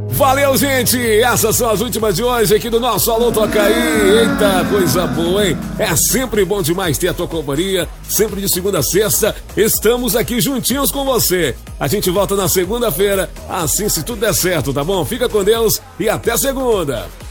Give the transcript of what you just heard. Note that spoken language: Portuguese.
Valeu, gente! Essas são as últimas de hoje aqui do nosso Alô Toca Aí. Eita, coisa boa, hein? É sempre bom demais ter a tua companhia. Sempre de segunda a sexta, estamos aqui juntinhos com você. A gente volta na segunda-feira, assim se tudo der certo, tá bom? Fica com Deus e até segunda!